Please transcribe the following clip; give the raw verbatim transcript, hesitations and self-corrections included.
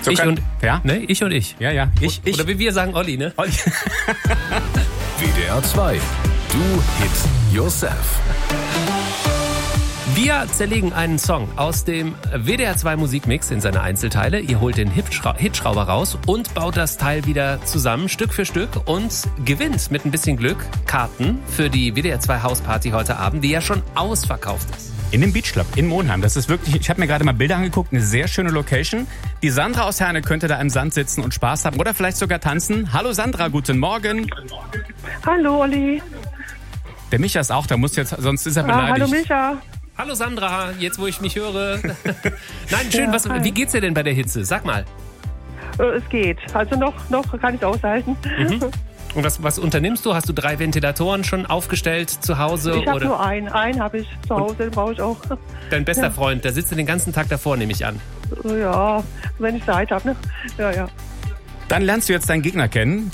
So ich kann, und ja? Ne, ich und ich. Ja, ja. Ich, ich. Oder wie wir sagen, Olli, ne? Olli. W D R zwei. Do Hit Yourself. Wir zerlegen einen Song aus dem W D R zwei Musikmix in seine Einzelteile. Ihr holt den Hitschra- Hitschrauber raus und baut das Teil wieder zusammen, Stück für Stück, und gewinnt mit ein bisschen Glück Karten für die W D R zwei Hausparty heute Abend, die ja schon ausverkauft ist. In dem Beach Club in Monheim. Das ist wirklich, ich habe mir gerade mal Bilder angeguckt, eine sehr schöne Location. Die Sandra aus Herne könnte da im Sand sitzen und Spaß haben oder vielleicht sogar tanzen. Hallo Sandra, guten Morgen. Hallo Olli. Der Micha ist auch da, muss jetzt, sonst ist er Ah, beleidigt. hallo Micha. Hallo Sandra, jetzt wo ich mich höre. Nein, schön, Ja, was, hi. wie geht's dir denn bei der Hitze? Sag mal. Äh, Es geht. Also noch, noch kann ich aushalten. Mhm. Und was, was unternimmst du? Hast du drei Ventilatoren schon aufgestellt zu Hause? Ich habe oder nur einen. Einen habe ich zu Hause, den brauche ich auch. dein bester Ja. Freund, der sitzt den ganzen Tag davor, nehme ich an. Ja, wenn ich Zeit habe. Ne? Ja, ja. Dann lernst du jetzt deinen Gegner kennen.